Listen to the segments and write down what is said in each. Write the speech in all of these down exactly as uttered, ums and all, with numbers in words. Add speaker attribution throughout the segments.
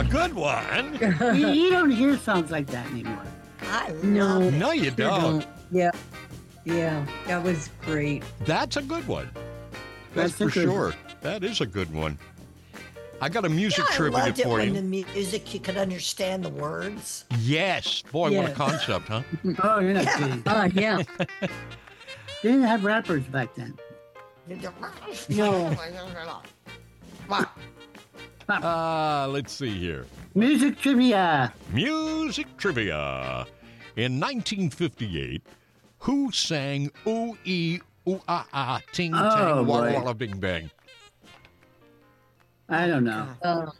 Speaker 1: good one.
Speaker 2: you, you don't hear songs like that anymore.
Speaker 3: I love
Speaker 4: No.
Speaker 3: it.
Speaker 1: No, you don't.
Speaker 4: Yeah. Yeah. That was great.
Speaker 1: That's a good one. That's,
Speaker 2: That's a
Speaker 1: for
Speaker 2: good
Speaker 1: sure. That is a good one. I got a music
Speaker 3: I
Speaker 1: trivia
Speaker 3: loved it
Speaker 1: for
Speaker 3: when
Speaker 1: you.
Speaker 3: the music you could understand the words.
Speaker 1: Yes. Boy, what a
Speaker 4: Yes.
Speaker 1: concept, huh?
Speaker 2: Oh, you're not
Speaker 3: Yeah.
Speaker 2: kidding.
Speaker 4: Oh, yeah.
Speaker 2: They didn't have rappers back then.
Speaker 4: No.
Speaker 1: Uh, let's see here.
Speaker 2: Music trivia.
Speaker 1: Music trivia. In nineteen fifty-eight, who sang Ooh Ee Ooh Ah Ah Ting
Speaker 2: Oh,
Speaker 1: Tang Walla
Speaker 2: boy.
Speaker 1: Walla Bing Bang?
Speaker 2: I don't know.
Speaker 4: Uh,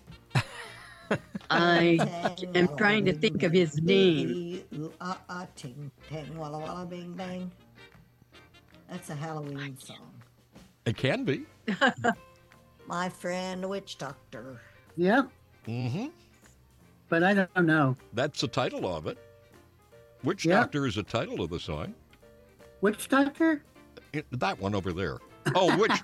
Speaker 4: I am trying to think of his name.
Speaker 3: Ooh, ah, ah, ting, tang, walla, walla, bing, bang. That's a Halloween song.
Speaker 1: It can be.
Speaker 3: My friend, the witch doctor.
Speaker 2: Yep,
Speaker 1: Mm-hmm.
Speaker 2: but I don't know.
Speaker 1: That's the title of it. Witch
Speaker 2: Yeah.
Speaker 1: Doctor is the title of the song.
Speaker 2: Witch Doctor?
Speaker 1: It- that one over there. Oh, which?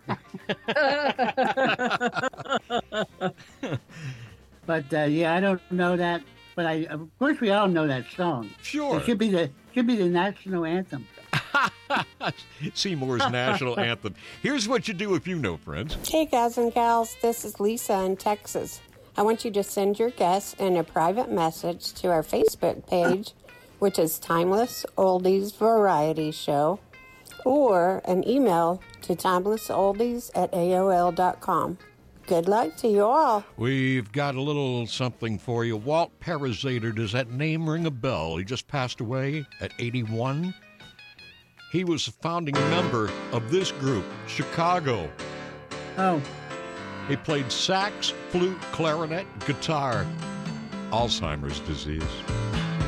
Speaker 2: But uh, yeah, I don't know that. But I, of course, we all know that song.
Speaker 1: Sure.
Speaker 2: It should be the should be the national anthem.
Speaker 1: Seymour's national anthem. Here's what you do if you know, friends.
Speaker 5: Hey, guys and gals, this is Lisa in Texas. I want you to send your guests in a private message to our Facebook page, which is Timeless Oldies Variety Show, or an email to timelessoldies at A O L dot com. Good luck to you all.
Speaker 1: We've got a little something for you. Walt Parazater, does that name ring a bell? He just passed away at eighty-one. He was a founding member of this group, Chicago.
Speaker 2: Oh,
Speaker 1: He played sax, flute, clarinet, guitar. Alzheimer's disease.